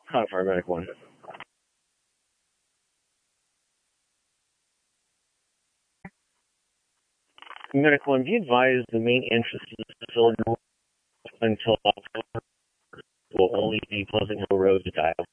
Hot Paramedic 1. Medic 1, be advised the main entrance to the facility until October will only be Pleasant Hill Road to dial.